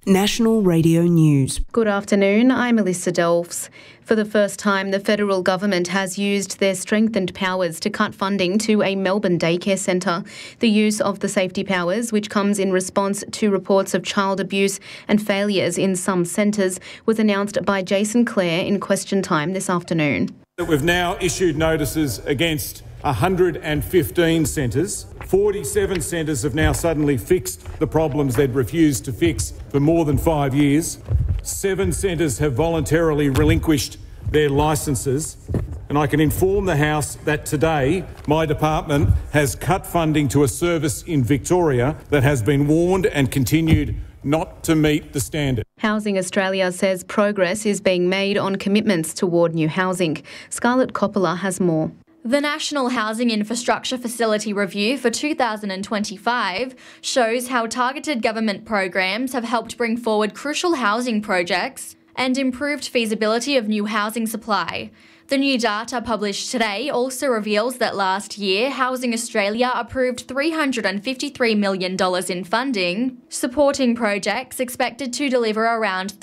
National Radio News. Good afternoon, I'm Alyssa Delfs. For the first time, the federal government has used their strengthened powers to cut funding to a Melbourne daycare centre. The use of the safety powers, which comes in response to reports of child abuse and failures in some centres, was announced by Jason Clare in Question Time this afternoon. We've now issued notices against 115 centres. 47 centres have now suddenly fixed the problems they'd refused to fix for more than 5 years. 7 centres have voluntarily relinquished their licences. And I can inform the House that today my department has cut funding to a service in Victoria that has been warned and continued not to meet the standard. Housing Australia says progress is being made on commitments toward new housing. Scarlett Coppola has more. The National Housing Infrastructure Facility Review for 2025 shows how targeted government programs have helped bring forward crucial housing projects and improved feasibility of new housing supply. The new data published today also reveals that last year, Housing Australia approved $353 million in funding, supporting projects expected to deliver around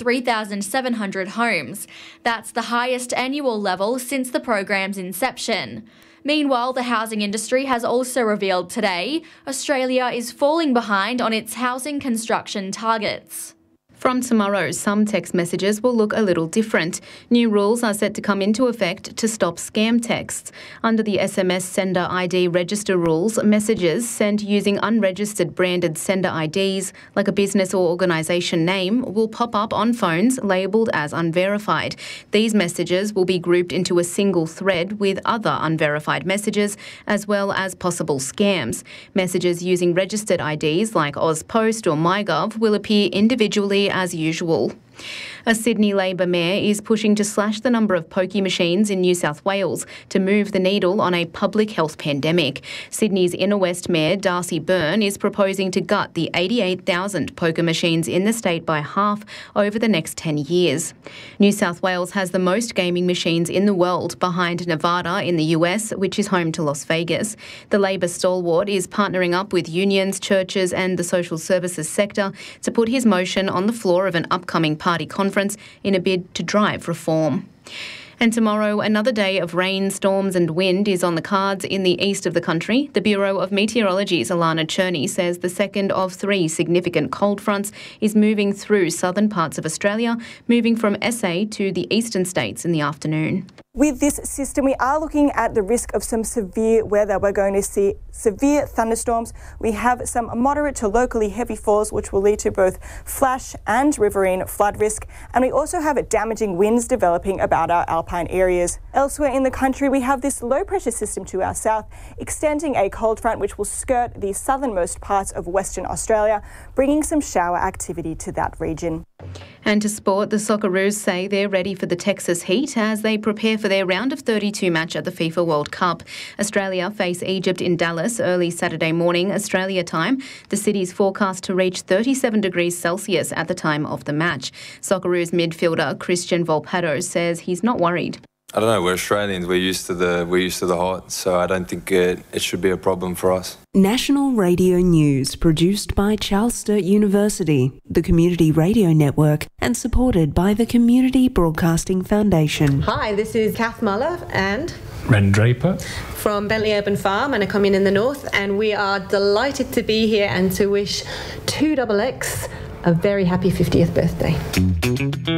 3,700 homes. That's the highest annual level since the program's inception. Meanwhile, the housing industry has also revealed today Australia is falling behind on its housing construction targets. From tomorrow, some text messages will look a little different. New rules are set to come into effect to stop scam texts. Under the SMS Sender ID Register rules, messages sent using unregistered branded sender IDs, like a business or organisation name, will pop up on phones labelled as unverified. These messages will be grouped into a single thread with other unverified messages, as well as possible scams. Messages using registered IDs like AusPost or MyGov will appear individually as usual. A Sydney Labor mayor is pushing to slash the number of pokie machines in New South Wales to move the needle on a public health pandemic. Sydney's Inner West Mayor Darcy Byrne is proposing to gut the 88,000 poker machines in the state by half over the next 10 years. New South Wales has the most gaming machines in the world, behind Nevada in the US, which is home to Las Vegas. The Labor stalwart is partnering up with unions, churches and the social services sector to put his motion on the floor of an upcoming party conference in a bid to drive reform. And tomorrow, another day of rain, storms and wind is on the cards in the east of the country. The Bureau of Meteorology's Alana Cherney says the second of 3 significant cold fronts is moving through southern parts of Australia, moving from SA to the eastern states in the afternoon. With this system, we are looking at the risk of some severe weather. We're going to see severe thunderstorms. We have some moderate to locally heavy falls, which will lead to both flash and riverine flood risk. And we also have damaging winds developing about our alpine areas. Elsewhere in the country, we have this low pressure system to our south, extending a cold front which will skirt the southernmost parts of Western Australia, bringing some shower activity to that region. And to sport, the Socceroos say they're ready for the Texas heat as they prepare for their round of 32 match at the FIFA World Cup. Australia face Egypt in Dallas early Saturday morning, Australia time. The city's forecast to reach 37 degrees Celsius at the time of the match. Socceroos midfielder Christian Volpato says he's not worried. I don't know, we're Australians, we're used to the hot, so I don't think it should be a problem for us. National Radio News, produced by Charles Sturt University, the Community Radio Network, and supported by the Community Broadcasting Foundation. Hi, this is Kath Muller and Ren Draper from Bentley Urban Farm, and I come in the north, and we are delighted to be here and to wish 2XX a very happy 50th birthday.